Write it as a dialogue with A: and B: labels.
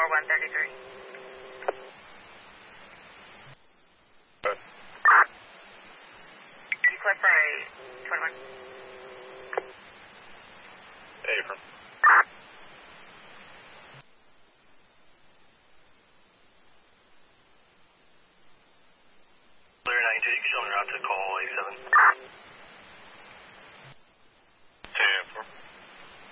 A: 133. Request by 21.
B: Hey, from. Clear 92, you can show me route to call 87.